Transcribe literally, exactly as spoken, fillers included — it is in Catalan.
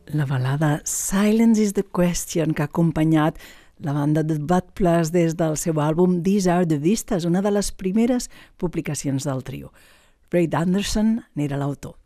La balada Silence is the Question, que ha acompanyat la banda de Bad Plus des del seu àlbum These Are the Vistas, una de les primeres publicacions del trio. Ray Anderson n'era l'autor.